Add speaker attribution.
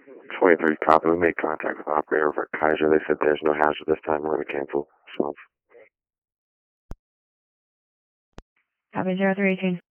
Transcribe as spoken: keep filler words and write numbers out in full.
Speaker 1: twenty-three copy. We made contact with the operator over at Kaiser. They said there's no hazard this time. We're going to cancel. So.
Speaker 2: Copy zero three eighteen.